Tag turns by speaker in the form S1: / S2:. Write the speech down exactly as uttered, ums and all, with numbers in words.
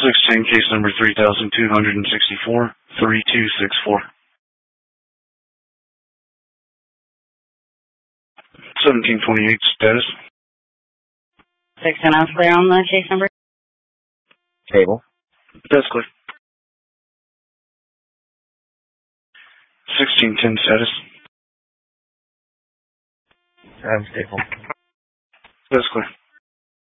S1: sixteen, case number three thousand two hundred sixty-four, three two six four. seventeen twenty-eight, status.
S2: six ten ounce clear on the case number?
S3: Table.
S1: That's clear. sixteen ten, status.
S3: I'm stable.
S1: That's clear.